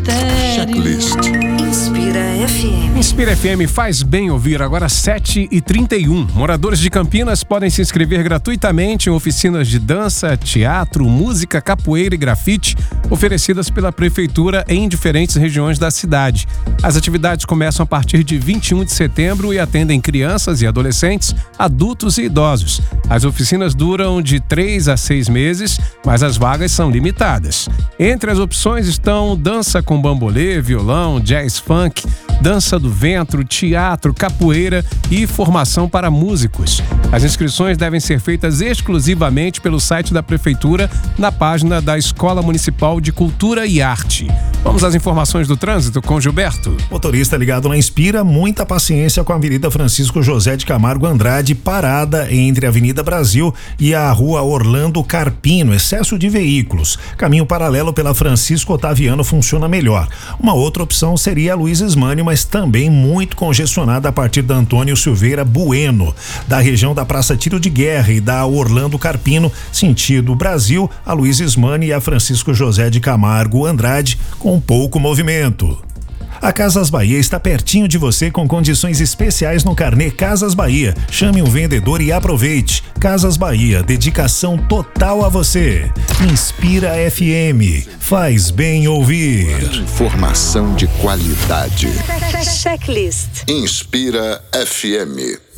Checklist. Inspira FM. Inspira FM faz bem ouvir. Agora 7h31. Moradores de Campinas podem se inscrever gratuitamente em oficinas de dança, teatro, música, capoeira e grafite oferecidas pela Prefeitura em diferentes regiões da cidade. As atividades começam a partir de 21 de setembro e atendem crianças e adolescentes, adultos e idosos. As oficinas duram de 3 a 6 meses, mas as vagas são limitadas. Entre as opções estão dança com bambolê, violão, jazz funk, dança do ventre, teatro, capoeira e formação para músicos. As inscrições devem ser feitas exclusivamente pelo site da Prefeitura na página da Escola Municipal de Cultura e Arte. Vamos às informações do trânsito com Gilberto. Motorista ligado na Inspira, muita paciência com a Avenida Francisco José de Camargo Andrade, parada entre a Avenida Brasil e a Rua Orlando Carpino, excesso de veículos. Caminho paralelo pela Francisco Otaviano funciona melhor. Uma outra opção seria a Luiz Ismânio, mas também muito congestionada a partir da Antônio Silveira Bueno. Da região da Praça Tiro de Guerra e da Orlando Carpino, sentido Brasil, a Luiz Ismânio e a Francisco José de Camargo Andrade, com pouco movimento. A Casas Bahia está pertinho de você com condições especiais no carnê Casas Bahia. Chame um vendedor e aproveite. Casas Bahia, dedicação total a você. Inspira FM, faz bem ouvir. Informação de qualidade. Checklist. Inspira FM.